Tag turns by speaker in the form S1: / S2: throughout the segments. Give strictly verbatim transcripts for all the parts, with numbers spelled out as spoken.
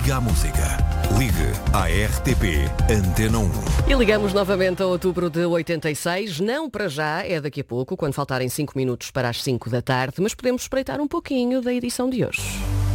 S1: Liga à Música. Ligue à R T P Antena um.
S2: E ligamos novamente a outubro de oitenta e seis. Não para já, é daqui a pouco, quando faltarem cinco minutos para as cinco da tarde, mas podemos espreitar um pouquinho da edição de hoje.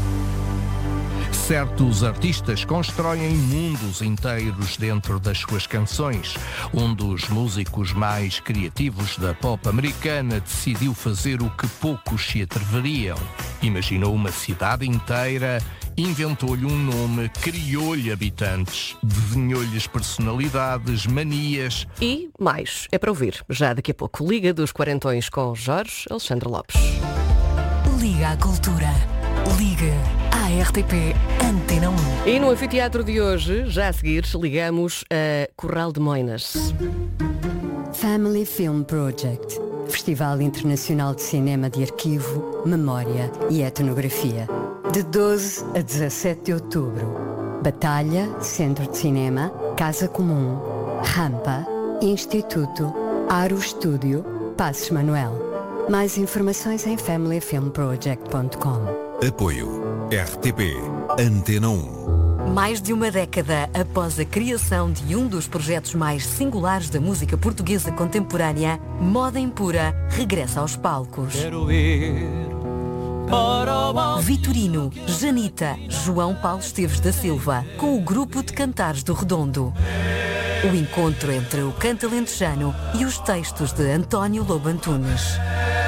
S3: Certos artistas constroem mundos inteiros dentro das suas canções. Um dos músicos mais criativos da pop americana decidiu fazer o que poucos se atreveriam. Imaginou uma cidade inteira, inventou-lhe um nome, criou-lhe habitantes, desenhou-lhes personalidades, manias.
S2: E mais, é para ouvir, já daqui a pouco. Liga dos Quarentões com Jorge Alexandre Lopes.
S4: Liga à Cultura. Liga à R T P Antena um.
S2: E no anfiteatro de hoje, já a seguir, ligamos a Curral de Moinas.
S5: Family Film Project. Festival Internacional de Cinema de Arquivo, Memória e Etnografia. De doze a dezassete de outubro. Batalha, Centro de Cinema, Casa Comum, Rampa, Instituto, Aro Estúdio, Passos Manuel. Mais informações em family film project ponto com.
S1: Apoio R T P Antena um.
S4: Mais de uma década após a criação de um dos projetos mais singulares da música portuguesa contemporânea, Moda Impura regressa aos palcos.
S6: Quero ir para o...
S4: Vitorino, Janita, João Paulo Esteves da Silva, com o grupo de Cantares do Redondo. O encontro entre o canto alentejano e os textos de António Lobo Antunes.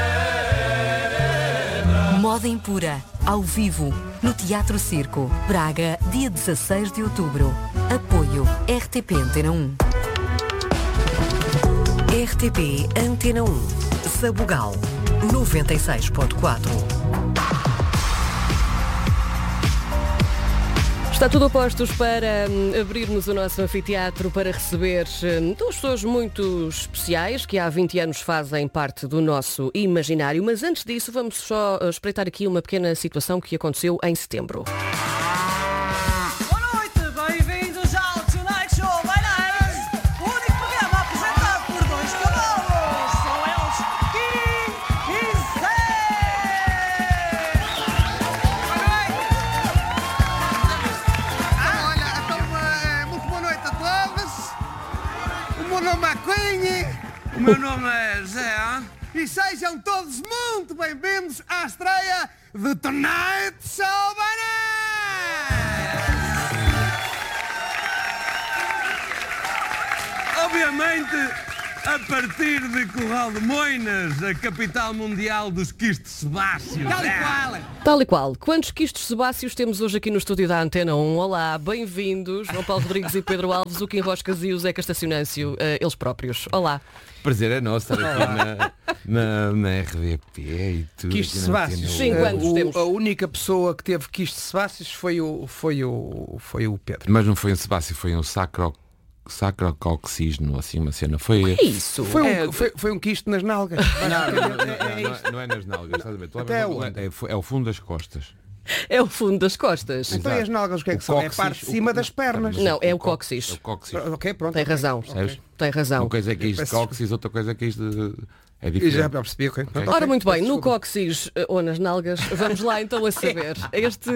S4: Moda Impura, ao vivo, no Teatro Circo, Braga, dia dezasseis de outubro. Apoio R T P Antena um. R T P Antena um. Sabugal, noventa e seis ponto quatro.
S2: Está tudo a postos para hum, abrirmos o nosso anfiteatro para receber hum, duas pessoas muito especiais que há vinte anos fazem parte do nosso imaginário. Mas antes disso, vamos só uh, espreitar aqui uma pequena situação que aconteceu em setembro.
S6: Boa noite, bem-vindos ao Tonight Show by Night, o único programa apresentado por dois cavalos. São eles Kim e Zé.
S7: Olha, então, eh, muito boa noite a todos. O meu nome é Queen.
S6: O meu nome é Zé.
S7: E sejam todos muito bem-vindos à estreia de Tonight Show by Night.
S6: Obviamente, a partir de Curral de Moinas, a capital mundial dos quistes sebáceos.
S7: Tal e qual.
S2: Tal e qual. Quantos quistos sebáceos temos hoje aqui no estúdio da Antena um? Olá, bem-vindos. João Paulo Rodrigues e Pedro Alves, o Kim Roscas e o Zeca Estacionâncio, uh, eles próprios. Olá.
S8: Prazer é nosso estar aqui na, na, na R D P e tudo.
S7: Quistes
S8: aqui na
S7: sebáceos.
S2: Sim,
S8: Antena um.
S2: quantos
S7: O-
S2: temos?
S7: A única pessoa que teve quistes sebáceos foi o, foi o, foi o Pedro.
S8: Mas não foi um sebáceo, foi um sacro, sacrococcígeno, assim uma cena. Foi.
S2: É isso.
S7: Foi um,
S8: É,
S7: foi, foi um quiste nas nalgas.
S8: Não, não, não, não,
S7: É- é
S8: não,
S7: isto.
S8: é, não é nas nalgas, estás a ver? Tu
S7: Até
S8: lembras-
S7: onde?
S8: é, é o fundo das costas.
S2: É o fundo das costas.
S7: Então e as nalgas o que é que
S8: O
S7: são? É a
S8: cóccix,
S7: parte de
S8: o-
S7: cima das pernas.
S2: Não, é o
S8: có-
S2: cóccix.
S8: É o cóccix.
S7: Ok, pronto.
S2: Tem razão.
S8: Percebes?
S2: Tem razão.
S8: Uma coisa é que é isto de
S7: Peço
S8: cóccix, outra coisa é que é isto de... É
S7: E já
S8: diferente.
S7: percebi, ok. Pronto,
S2: Ora,
S7: ok.
S2: muito bem,
S7: Peço
S2: no
S7: desculpa.
S2: cóccix eh, ou nas nalgas, vamos lá então a saber. Este,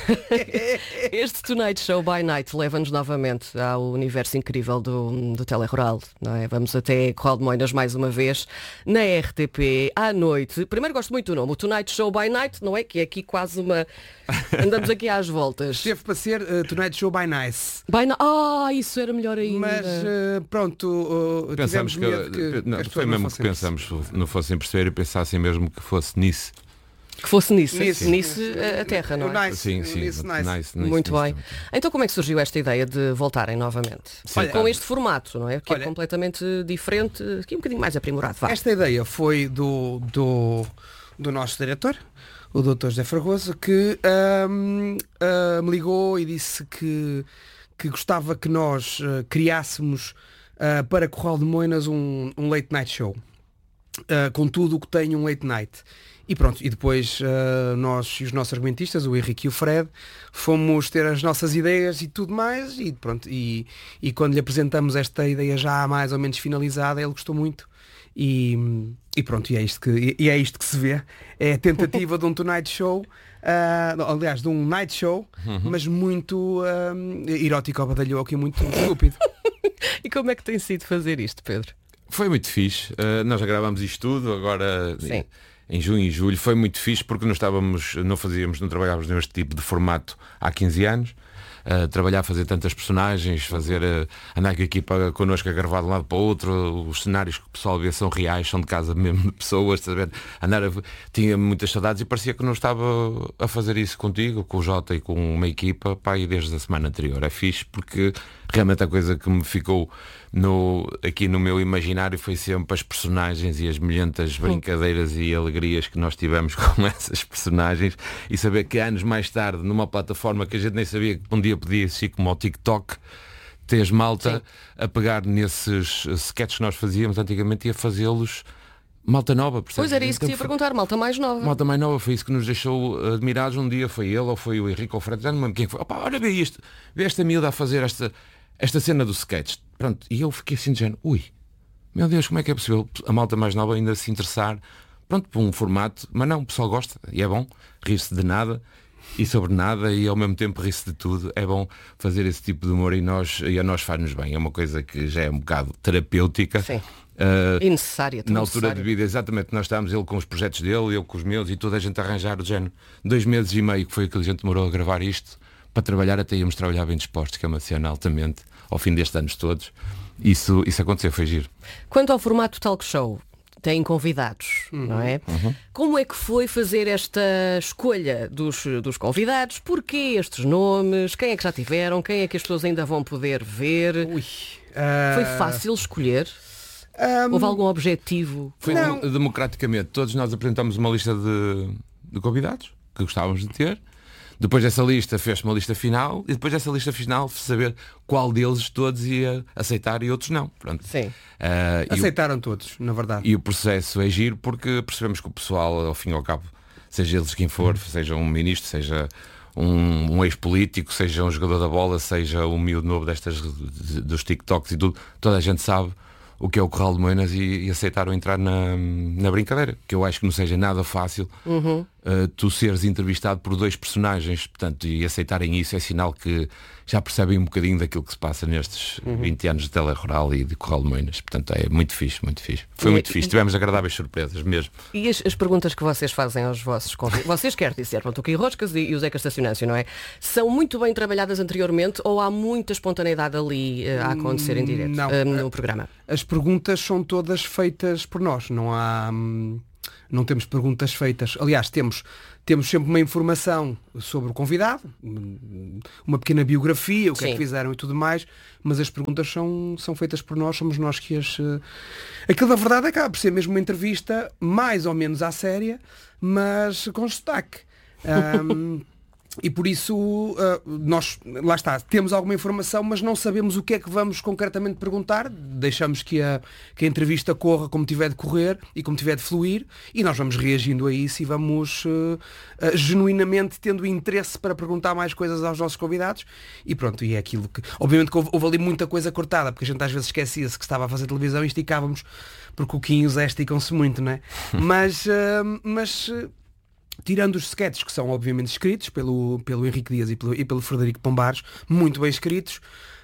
S2: este Tonight Show by Night leva-nos novamente ao universo incrível do, do Telerural, não é? Vamos até Curral de Moinas mais uma vez, na R T P, à noite. Primeiro gosto muito do nome, o Tonight Show by Night, não é? Que é aqui quase uma... Andamos aqui às voltas.
S7: Teve para ser uh, Tonight Show by Nice.
S2: By Night... Ah, isso era melhor ainda.
S7: Mas uh, pronto, uh,
S8: Pensamos
S7: tivemos
S8: que,
S7: medo que,
S8: não,
S7: que as
S8: foi
S7: pessoas
S8: mesmo
S7: não
S8: que
S7: fossem
S8: pensamos, não fossem perceber e pensassem mesmo que fosse nisso.
S2: Que fosse Nice.
S7: Nice.
S2: Nice, a- a terra, não
S7: O
S2: é?
S7: Nice,
S8: Sim, sim.
S7: Nice, nice.
S8: nice, nice,
S2: Muito
S8: nice
S2: bem.
S8: também.
S2: Então como é que surgiu esta ideia de voltarem novamente?
S8: Sim.
S2: Com este formato, não é? Que
S7: Olha-
S2: é completamente diferente, aqui um bocadinho mais aprimorado. Vá.
S7: Esta ideia foi do, do, do nosso diretor, o doutor José Fragoso, que ahm, ah, me ligou e disse que, que gostava que nós ah, criássemos ah, para Curral de Moinas um, um late night show. Ah, com tudo o que tem um late night. E pronto, e depois uh, nós e os nossos argumentistas, o Henrique e o Fred, fomos ter as nossas ideias e tudo mais, e pronto, e, e quando lhe apresentamos esta ideia já mais ou menos finalizada, ele gostou muito E, e pronto, e é, isto que, e é isto que se vê. É a tentativa de um Tonight Show, uh, aliás, de um night show, uhum. mas muito uh, erótico ao badalhoco e muito estúpido.
S2: E como é que tem sido fazer isto, Pedro?
S8: Foi muito fixe. Uh, nós já gravámos isto tudo, agora Sim. em junho e julho. Foi muito fixe porque não estávamos, não fazíamos, não trabalhávamos neste tipo de formato há quinze anos. Uh, trabalhar, fazer tantas personagens, fazer uh, andar com a equipa connosco a gravar de um lado para o outro, os cenários que o pessoal vê são reais, são de casa mesmo de pessoas, saber? Andar a... tinha muitas saudades e parecia que não estava a fazer isso contigo, com o Jota e com uma equipa, pá, e desde a semana anterior. É fixe porque realmente a coisa que me ficou no, aqui no meu imaginário foi sempre as personagens e as milhentas brincadeiras e alegrias que nós tivemos com essas personagens, e saber que anos mais tarde, numa plataforma que a gente nem sabia que um dia podia existir, como o TikTok, tens malta Sim. a pegar nesses sketches que nós fazíamos antigamente e a fazê-los malta nova, percebes?
S2: Pois era isso que então, te ia perguntar, malta mais nova.
S8: Malta mais nova, foi isso que nos deixou admirados. Um dia foi ele, ou foi o Henrique ou o Fred, já não me lembro quem foi. Opa, olha, vê isto, vê esta miúda a fazer esta, esta cena do sketch. Pronto, e eu fiquei assim de género, ui, meu Deus, como é que é possível a malta mais nova ainda se interessar, pronto, por um formato, mas não, o pessoal gosta, e é bom rir-se de nada e sobre nada, e ao mesmo tempo rir-se de tudo. É bom fazer esse tipo de humor, e, nós, e a nós faz-nos bem. É uma coisa que já é um bocado terapêutica.
S2: Sim. Uh, e necessária.
S8: Na altura necessária. de vida, exatamente, nós estávamos, ele com os projetos dele, eu com os meus, e toda a gente a arranjar o género. Dois meses e meio que foi aquilo que a gente demorou a gravar isto, para trabalhar, até íamos trabalhar bem dispostos, que é uma cena altamente, ao fim destes anos todos. Isso, isso aconteceu, foi giro.
S2: Quanto ao formato talk show, têm convidados, uhum. não é? Uhum. Como é que foi fazer esta escolha dos, dos convidados? Porquê estes nomes? Quem é que já tiveram? Quem é que as pessoas ainda vão poder ver?
S7: Ui, uh...
S2: Foi fácil escolher? Um... Houve algum objetivo?
S8: Foi não. democraticamente. Todos nós apresentámos uma lista de, de convidados que gostávamos de ter. Depois dessa lista fez-se uma lista final, e depois dessa lista final saber qual deles todos ia aceitar e outros não. Pronto.
S2: Sim.
S7: Uh, Aceitaram o... todos, na verdade.
S8: E o processo é giro porque percebemos que o pessoal, ao fim e ao cabo, seja eles quem for, seja um ministro, seja um, um ex-político, seja um jogador da bola, seja um miúdo novo destas dos TikToks e tudo, toda a gente sabe o que é o Corral de Moinas, e, e aceitaram entrar na, na brincadeira, que eu acho que não seja nada fácil. Uhum. uh, tu seres entrevistado por dois personagens, portanto, e aceitarem isso é sinal que já percebem um bocadinho daquilo que se passa nestes uhum. vinte anos de Telerural e de Corral de Moinas. Portanto, é muito fixe, muito fixe. Foi e, muito fixe, tivemos agradáveis surpresas mesmo.
S2: E as, as perguntas que vocês fazem aos vossos convidados, vocês quer dizer, pronto, o Key Roscas e, e o Zeca Estacionâncio, não é? São muito bem trabalhadas anteriormente, ou há muita espontaneidade ali uh, a acontecer em direto
S7: não,
S2: uh, no programa?
S7: As perguntas são todas feitas por nós, não há... Não temos perguntas feitas. Aliás, temos, temos sempre uma informação sobre o convidado, uma pequena biografia, o que Sim. é que fizeram e tudo mais, mas as perguntas são, são feitas por nós, somos nós que as... Uh... Aquilo, na verdade, acaba por ser mesmo uma entrevista mais ou menos à séria, mas com destaque. Um, E por isso, uh, nós, lá está, temos alguma informação, mas não sabemos o que é que vamos concretamente perguntar. Deixamos que a, que a entrevista corra como tiver de correr e como tiver de fluir, e nós vamos reagindo a isso e vamos uh, uh, genuinamente tendo interesse para perguntar mais coisas aos nossos convidados. E pronto, e é aquilo que... Obviamente que houve, houve ali muita coisa cortada, porque a gente às vezes esquecia-se que estava a fazer televisão e esticávamos, porque o Kim e o Zé esticam-se muito, não é? Mas... Uh, mas uh, tirando os sketches que são obviamente escritos pelo, pelo Henrique Dias e pelo, e pelo Frederico Pombares, muito bem escritos,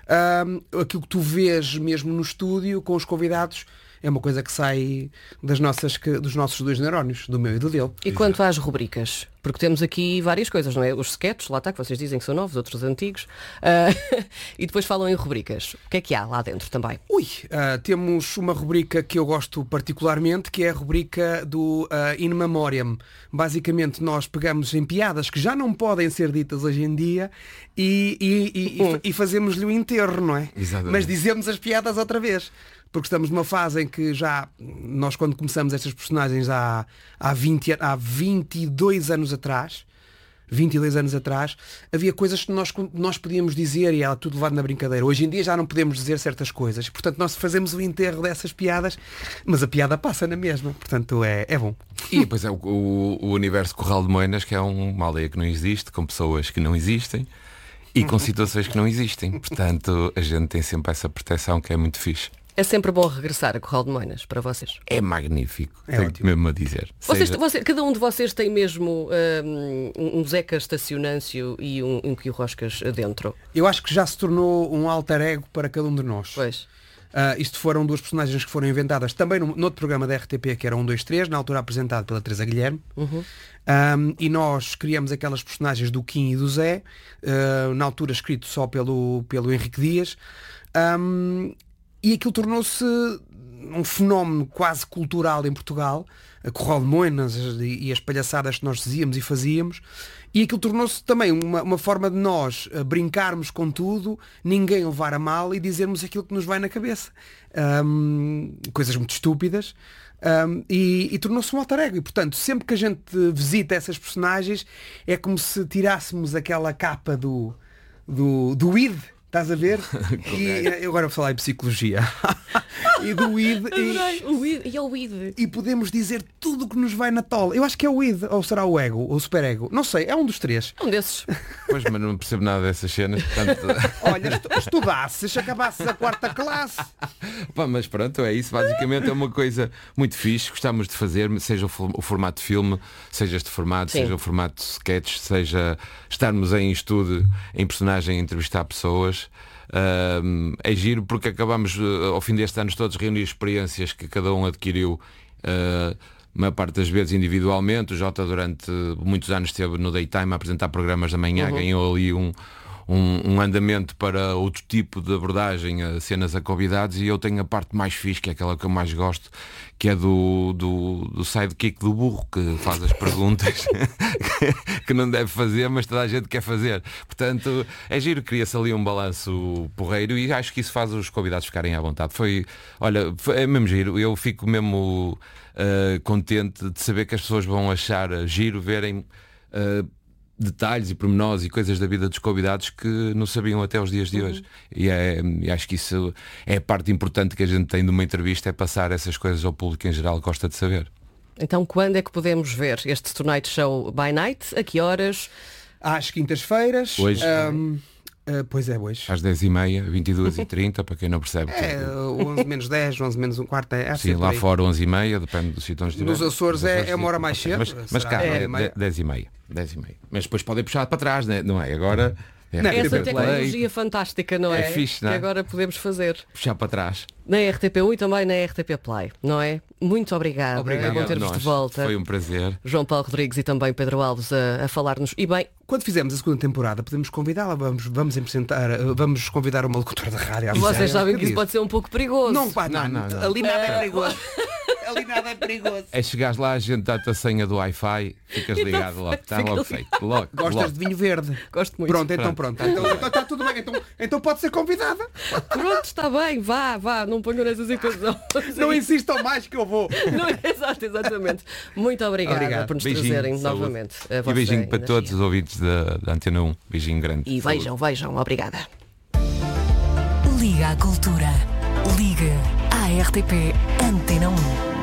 S7: um, aquilo que tu vês mesmo no estúdio com os convidados é uma coisa que sai das nossas, que, dos nossos dois neurónios, do meu e do dele.
S2: E quanto às rubricas? Porque temos aqui várias coisas, não é? Os sketches, lá está, que vocês dizem que são novos, outros antigos. Uh, e depois falam em rubricas. O que é que há lá dentro também?
S7: Ui, uh, temos uma rubrica que eu gosto particularmente, que é a rubrica do uh, In Memoriam. Basicamente nós pegamos em piadas que já não podem ser ditas hoje em dia e, e, e, hum. e, e fazemos-lhe o enterro, não é?
S8: Exatamente.
S7: Mas dizemos as piadas outra vez. Porque estamos numa fase em que já, nós quando começamos estas personagens há, há, vinte, há vinte e dois anos atrás, vinte e dois anos atrás, havia coisas que nós, nós podíamos dizer e era tudo levado na brincadeira. Hoje em dia já não podemos dizer certas coisas. Portanto, nós fazemos o enterro dessas piadas, mas a piada passa na mesma. Portanto, é, é bom.
S8: E depois é o, o, o universo Corral de Moinas, que é uma aldeia que não existe, com pessoas que não existem e com situações que não existem. Portanto, a gente tem sempre essa proteção que é muito fixe.
S2: É sempre bom regressar a Corral de Moinas para vocês.
S8: É magnífico,
S7: É
S8: tenho
S7: ótimo.
S8: mesmo a dizer.
S2: Vocês,
S8: Seja-
S2: você- cada um de vocês tem mesmo hum, um Zeca Estacionâncio e um, um Pio Roscas dentro.
S7: Eu acho que já se tornou um alter ego para cada um de nós.
S2: Pois.
S7: Uh, isto foram duas personagens que foram inventadas também no, no outro programa da R T P, que era um, dois, três, na altura apresentado pela Teresa Guilherme.
S2: Uhum.
S7: Um, e nós criamos aquelas personagens do Kim e do Zé, uh, na altura escrito só pelo, pelo Henrique Dias. Um, e aquilo tornou-se um fenómeno quase cultural em Portugal, a Corral de Moinas e, e as palhaçadas que nós dizíamos e fazíamos. E aquilo tornou-se também uma, uma forma de nós uh, brincarmos com tudo, ninguém levar a mal e dizermos aquilo que nos vai na cabeça. Um, coisas muito estúpidas. Um, e, e tornou-se um alter ego. E, portanto, sempre que a gente visita essas personagens, é como se tirássemos aquela capa do, do, do id, estás a ver? E eu agora vou falar em psicologia. E do id. E,
S2: O id, e é o id.
S7: e podemos dizer tudo o que nos vai na tola. Eu acho que é o id, ou será o ego, ou o superego. Não sei, é um dos três.
S2: É um desses.
S8: Pois, mas não percebo nada dessas cenas. Portanto...
S7: Olha, estu- estudasses, acabasses a quarta classe.
S8: Pá, mas pronto, é isso. Basicamente é uma coisa muito fixe. Gostamos de fazer, seja o, for- o formato de filme, seja este formato,
S2: Sim.
S8: seja o formato de sketch, seja estarmos em estúdio, em personagem, a entrevistar pessoas. Um, é giro porque acabamos uh, ao fim destes anos todos reunir experiências que cada um adquiriu, uh, a maior parte das vezes individualmente. O Jota durante muitos anos esteve no Daytime a apresentar programas da manhã,
S2: Uhum.
S8: ganhou ali um, um, um andamento para outro tipo de abordagem a cenas a convidados, e eu tenho a parte mais fixe, que é aquela que eu mais gosto, que é do, do, do sidekick do burro, que faz as perguntas que não deve fazer, mas toda a gente quer fazer. Portanto, é giro, cria-se ali um balanço porreiro, e acho que isso faz os convidados ficarem à vontade. Foi, olha, foi, é mesmo giro. Eu fico mesmo uh, contente de saber que as pessoas vão achar giro verem uh, detalhes e pormenores e coisas da vida dos convidados que não sabiam até os dias de hoje. E, é, e acho que isso é a parte importante que a gente tem de uma entrevista, é passar essas coisas ao público em geral que gosta de saber.
S2: Então, quando é que podemos ver este Tonight Show by Night? A que horas?
S7: Às quintas-feiras.
S8: Hoje.
S7: Um, uh, pois é, hoje.
S8: Às dez e meia, vinte e duas e trinta, para quem não percebe.
S7: É, onze menos dez, onze menos um quarto. É,
S8: Sim, lá fora onze e meia, depende do sítio onde estiver.
S7: Nos Açores é- é uma hora mais cedo.
S8: Mas, mas
S7: Será
S8: cá
S7: dez
S8: é
S7: e meia?
S8: dez e meia. dez e meia. Mas depois podem puxar para trás, né? Não é? Agora é
S7: Não,
S8: R T P
S2: Essa
S8: Play,
S2: tecnologia fantástica, não é?
S8: É fixe, não é?
S2: Que agora podemos fazer
S8: puxar para trás.
S2: na R T P um e também na R T P Play, não é? Muito obrigada.
S7: Obrigado
S2: É bom ter-vos
S8: Nós.
S2: de volta.
S8: Foi um prazer.
S2: João Paulo Rodrigues e também Pedro Alves a, a falar-nos. E bem,
S7: Quando fizermos a segunda temporada, podemos convidá-la, vamos, vamos apresentar, uh, vamos convidar uma locutora de rádio. à
S2: vocês
S7: miséria,
S2: sabem
S7: que
S2: que isso
S7: diz.
S2: pode ser um pouco perigoso.
S7: Não, pá, não,
S8: Não, não, não.
S7: ali nada é perigoso. Ali nada é perigoso.
S8: É chegares lá, a gente dá-te a senha do Wi-Fi, ficas ligado logo. Está
S2: fica
S8: logo
S2: ali.
S8: feito. Logo,
S7: Gostas
S8: logo.
S7: de vinho verde?
S2: Gosto muito.
S7: Pronto, então pronto. Então, então está tudo bem. Então, então pode ser convidada.
S2: Pronto, está bem, vá, vá, não ponham nessa situação.
S7: Não insistam mais que eu vou.
S2: Não, exato, exatamente. Muito obrigada
S7: Obrigado.
S2: por nos
S8: Beijinho,
S2: trazerem
S8: saúde.
S2: novamente a
S8: E
S2: vossa
S8: beijinho para
S2: energia.
S8: todos os ouvintes da, da Antena um. Beijinho grande.
S2: E
S8: Saúde.
S2: vejam, vejam, obrigada.
S4: Liga à Cultura. Liga à R T P Antena um.